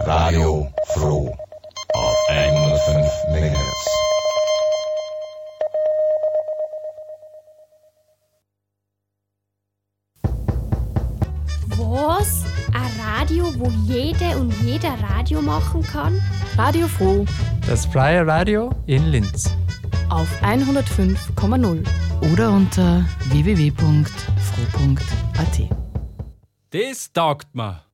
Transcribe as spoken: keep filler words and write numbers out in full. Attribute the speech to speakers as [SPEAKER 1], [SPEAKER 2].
[SPEAKER 1] Radio Froh auf hundertfünf Megahertz.
[SPEAKER 2] Was? Ein Radio, wo jede und jeder Radio machen kann?
[SPEAKER 3] Radio Froh.
[SPEAKER 4] Das freie Radio in Linz.
[SPEAKER 3] Auf hundertfünf Komma null. Oder unter w w w punkt froh punkt a t.
[SPEAKER 5] Das taugt mir.